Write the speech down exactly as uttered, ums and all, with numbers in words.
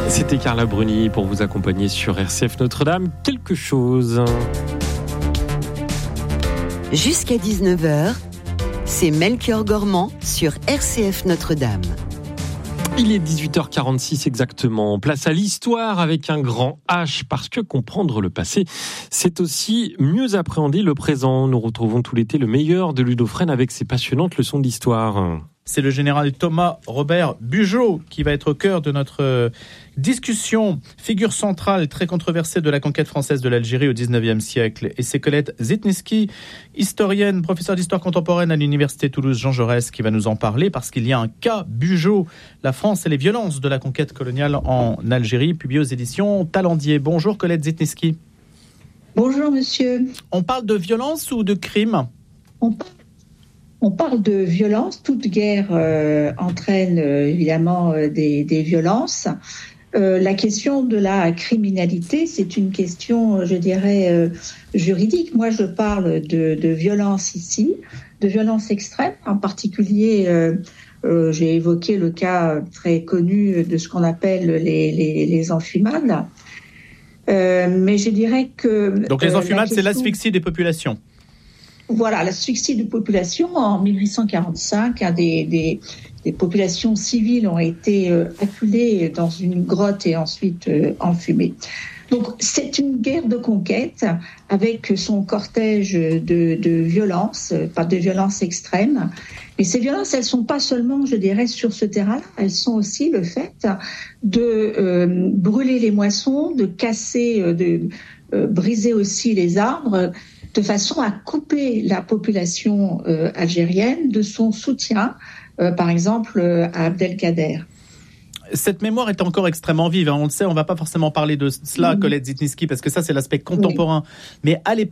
C'était Carla Bruni pour vous accompagner sur R C F Notre-Dame. Quelque chose. Jusqu'à dix-neuf heures, c'est Melchior Gormand sur R C F Notre-Dame. Il est dix-huit heures quarante-six exactement. Place à l'histoire avec un grand H, parce que comprendre le passé, c'est aussi mieux appréhender le présent. Nous retrouvons tout l'été le meilleur de Ludo Fresne avec ses passionnantes leçons d'histoire. C'est le général Thomas Robert Bugeaud qui va être au cœur de notre discussion. Figure centrale très controversée de la conquête française de l'Algérie au dix-neuvième siècle. Et c'est Colette Zitniski, historienne, professeure d'histoire contemporaine à l'université Toulouse Jean Jaurès, qui va nous en parler parce qu'il y a un cas Bugeaud, la France et les violences de la conquête coloniale en Algérie, publié aux éditions Talendier. Bonjour Colette Zitniski. Bonjour monsieur. On parle de violence ou de crime ? On parle On parle de violence. Toute guerre euh, entraîne euh, évidemment euh, des, des violences. Euh, la question de la criminalité, c'est une question, je dirais, euh, juridique. Moi, je parle de, de violence ici, de violence extrême. En particulier, euh, euh, j'ai évoqué le cas très connu de ce qu'on appelle les, les, les enfumades. Euh, mais je dirais que... Donc les enfumades, euh, question... c'est l'asphyxie des populations. Voilà, l'asphyxie de population en mille huit cent quarante-cinq, hein, des, des, des populations civiles ont été euh, acculées dans une grotte et ensuite euh, enfumées. Donc c'est une guerre de conquête avec son cortège de, de violences, pas de violences extrêmes. Mais ces violences, elles sont pas seulement, je dirais, sur ce terrain-là, elles sont aussi le fait de euh, brûler les moissons, de casser, euh, de euh, briser aussi les arbres, de façon à couper la population euh, algérienne de son soutien, euh, par exemple, euh, à Abdelkader. Cette mémoire est encore extrêmement vive, hein. On le sait, on ne va pas forcément parler de cela, mmh. Colette Zitniski, parce que ça, c'est l'aspect contemporain. Oui. Mais à l'époque,